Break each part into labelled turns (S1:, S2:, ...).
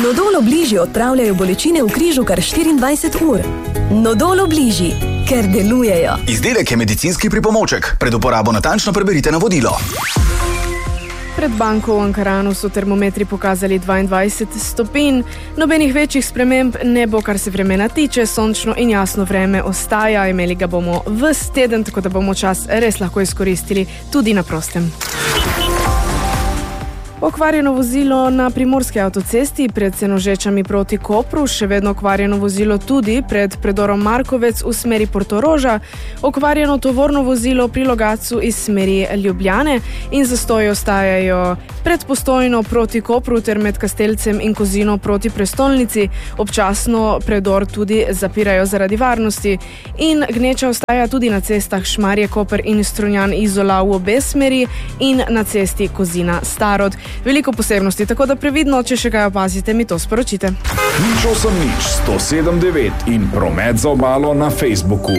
S1: Nodol Obliži odpravljajo bolečine v križu kar 24 ur. Nodol Obliži, ker delujejo.
S2: Izdelek je medicinski pripomoček. Pred uporabo natančno preberite navodilo.
S3: Pred banko v Ankaranu so termometri pokazali 22 stopinj. Nobenih večjih sprememb ne bo, kar se vremena tiče. Sončno in jasno vreme ostaja. Imeli ga bomo ves teden, tako da bomo čas res lahko izkoristili tudi na prostem. Okvarjeno vozilo na primorski avtocesti pred Senožečami proti Kopru, še vedno okvarjeno vozilo tudi pred predorom Markovec v smeri Portoroža, okvarjeno tovorno vozilo pri Logatcu iz smeri Ljubljane in zastoji ostajajo pred Postojno proti Kopru ter med Kastelcem in Kozino proti prestolnici. Občasno predor tudi zapirajo zaradi varnosti in gneča ostaja tudi na cestah Šmarje, Koper in Strunjan Izola v obe smeri in na cesti Kozina Starod. Veliko posebnosti, tako da previdno, če še kaj opazite, mi to sporočite.
S4: 8-179 in promet za obalo na Facebooku.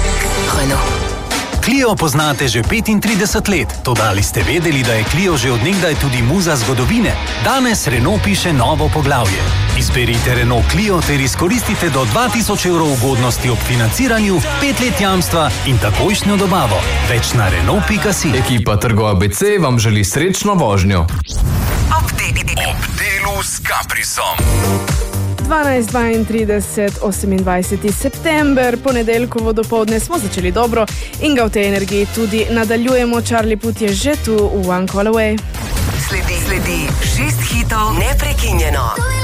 S5: Clio poznate že 35 let, toda ali ste vedeli, da je Clio že od nekdaj tudi muza zgodovine? Danes Renault piše novo poglavje. Izberite Renault Clio ter izkoristite do 2000 evrov ugodnosti ob financiranju, 5 let jamstva in takojšnjo dobavo. Več na Renault.si.
S6: Ekipa Trgo ABC vam želi srečno vožnjo.
S5: Ob delu s Caprisom.
S3: 12.32, 28. september, ponedeljkovo dopoldne smo začeli dobro in ga v tej energiji tudi nadaljujemo. Charlie Puth je že tu v One Call Away.
S7: Sledi 6 hitov neprekinjeno.